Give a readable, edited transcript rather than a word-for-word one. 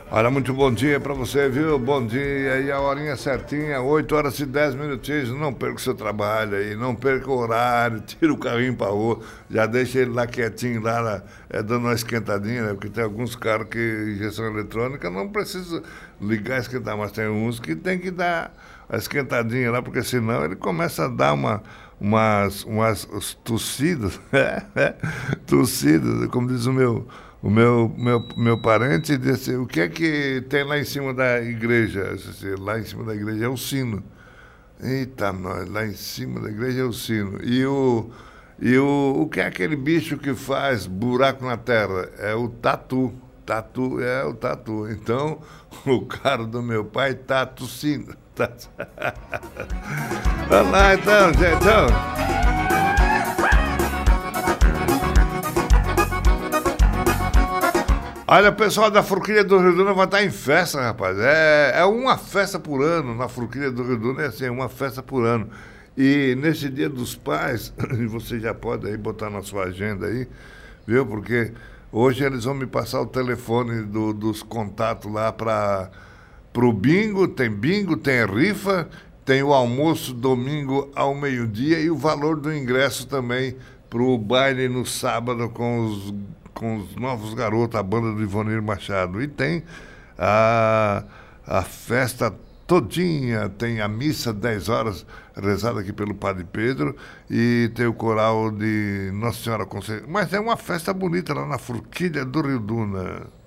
Olha, muito bom dia para você, viu? Bom dia, e a horinha certinha, 8 horas e 10 minutinhos. Não perca o seu trabalho aí, não perca o horário, tira o carrinho para rua, já deixa ele lá quietinho, lá dando uma esquentadinha, né? Porque tem alguns carros que injeção eletrônica não precisa ligar e esquentar, mas tem uns que tem que dar a esquentadinha lá, porque senão ele começa a dar umas tossidas, tossidas, como diz o meu parente disse, o que é que tem lá em cima da igreja? Eu disse, lá em cima da igreja é o sino. Eita, nós, lá em cima da igreja é o sino. O que é aquele bicho que faz buraco na terra? É o tatu. Tatu é o tatu. Então, o cara do meu pai tá tossindo. Vamos lá então, gente. Então. Olha, o pessoal da Forquilha do Rio Duna vai estar em festa, rapaz. É uma festa por ano. Na Forquilha do Rio Duna é assim, uma festa por ano. E nesse Dia dos Pais, você já pode aí botar na sua agenda aí, viu? Porque hoje eles vão me passar o telefone dos contatos lá para o bingo, tem rifa, tem o almoço domingo ao meio-dia e o valor do ingresso também para o baile no sábado com os novos garotos, a banda do Ivonir Machado. E tem a festa todinha, tem a missa 10 horas, rezada aqui pelo Padre Pedro, e tem o coral de Nossa Senhora Conceição. Mas é uma festa bonita lá na Forquilha do Rio Duna.